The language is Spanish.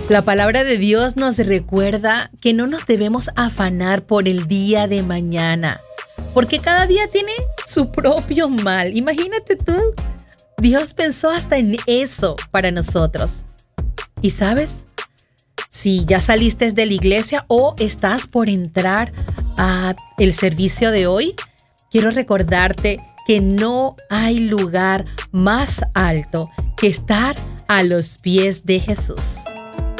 La palabra de Dios nos recuerda que no nos debemos afanar por el día de mañana, porque cada día tiene su propio mal. Imagínate tú, Dios pensó hasta en eso para nosotros. ¿Y sabes? Si ya saliste de la iglesia o estás por entrar a el servicio de hoy, quiero recordarte que no hay lugar más alto que estar a los pies de Jesús.